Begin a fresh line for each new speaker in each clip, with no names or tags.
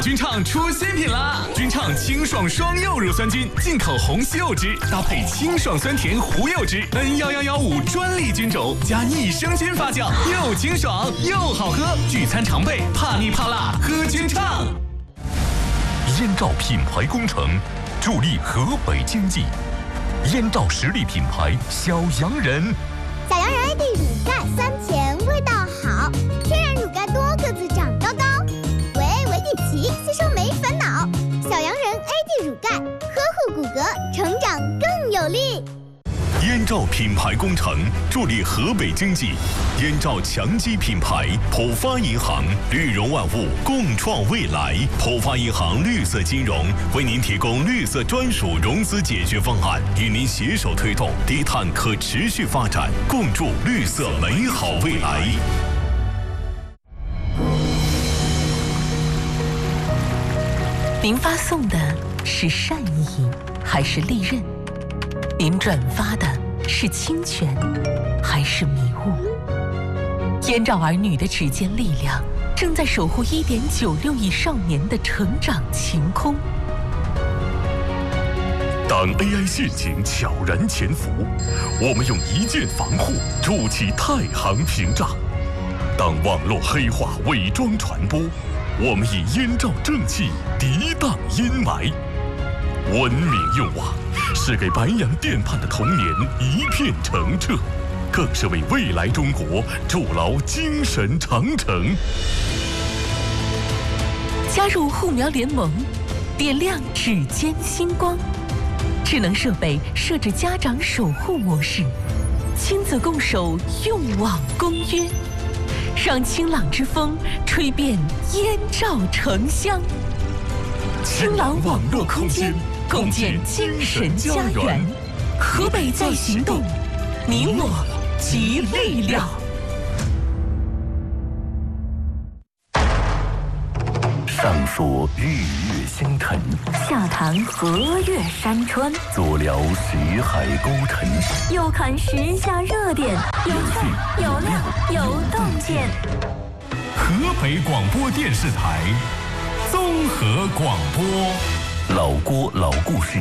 君畅出新品啦！君畅清爽双柚乳酸菌，进口红西柚汁，搭配清爽酸甜胡柚汁 ，N11115专利菌种，加益生菌发酵，又清爽又好喝。聚餐常备，怕腻怕辣，喝君畅。
燕赵品牌工程，助力河北经济。燕赵实力品牌小洋人，
小洋人 AD 乳钙酸甜，味道好，天然乳钙多个子长高高。吸收没烦恼，小洋人 AD 乳钙呵护骨骼，成长更有力。
燕赵品牌工程助力河北经济，燕赵强基品牌，浦发银行绿融万物，共创未来。浦发银行绿色金融为您提供绿色专属融资解决方案，与您携手推动低碳可持续发展，共筑绿色美好未来。
您发送的是善意还是利刃？您转发的是侵权还是迷雾？燕赵儿女的指尖力量正在守护1.96亿少年的成长晴空。
当 AI 陷阱悄然潜伏，我们用一键防护筑起太行屏障；当网络黑化伪装传播，我们以燕赵正气涤荡阴霾。文明用网是给白洋淀畔的童年一片澄澈，更是为未来中国筑牢精神长城。
加入护苗联盟，点亮指尖星光。智能设备设置家长守护模式，亲子共守用网公约，让清朗之风吹遍燕赵城乡。清朗网络空间，共建精神家园。河北在行动，你我集力量。
上说日月星辰，
下谈河岳山川，
左聊徐海沟沉，
右看时下热点，有趣有料有洞见。
河北广播电视台综合广播，
老郭老故事。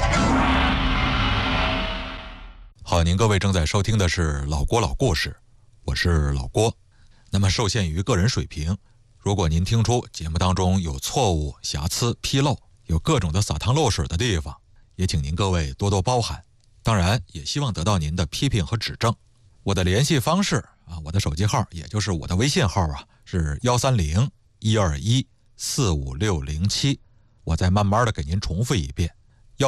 好，您各位正在收听的是老郭老故事，我是老郭。那么受限于个人水平，如果您听出节目当中有错误、瑕疵、纰漏，有各种的撒汤漏水的地方，也请您各位多多包涵。当然也希望得到您的批评和指正。我的联系方式我的手机号也就是我的微信号是130-121-45607。我再慢慢的给您重复一遍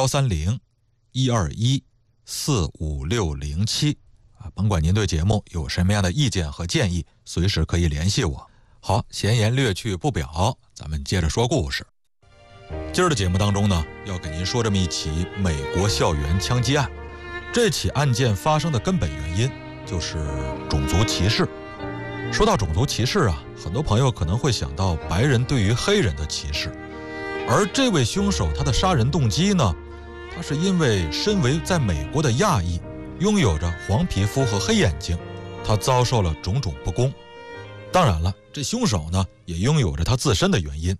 ，130-121-45607。甭管您对节目有什么样的意见和建议，随时可以联系我。好，闲言略去不表，咱们接着说故事。今儿的节目当中呢，要给您说这么一起美国校园枪击案。这起案件发生的根本原因就是种族歧视。说到种族歧视很多朋友可能会想到白人对于黑人的歧视，而这位凶手他的杀人动机呢，他是因为身为在美国的亚裔，拥有着黄皮肤和黑眼睛，他遭受了种种不公。当然了，这凶手呢也拥有着他自身的原因。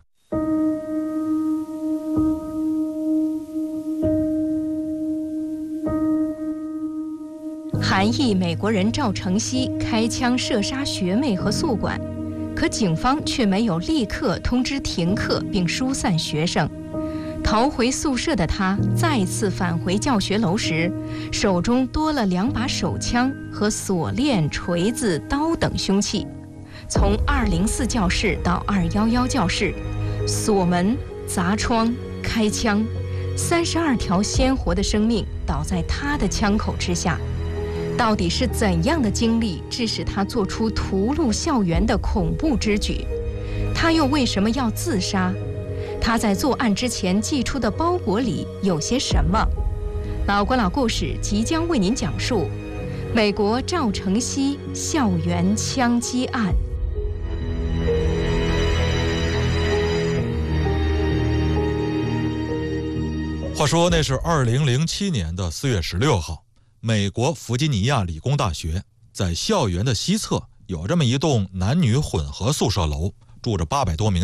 韩裔美国人赵成熙开枪射杀学妹和宿管，可警方却没有立刻通知停课并疏散学生。逃回宿舍的他再次返回教学楼时，手中多了2把手枪和锁链、锤子、刀等凶器。从204教室到211教室，锁门、砸窗、开枪，32条鲜活的生命倒在他的枪口之下。到底是怎样的经历致使他做出屠戮校园的恐怖之举？他又为什么要自杀？他在作案之前寄出的包裹里有些什么？老郭老故事即将为您讲述美国赵成熙校园枪击案。
话说那是2007年的4月16号，美国弗吉尼亚理工大学在校园的西侧有这么一栋男女混合宿舍楼，住着800多名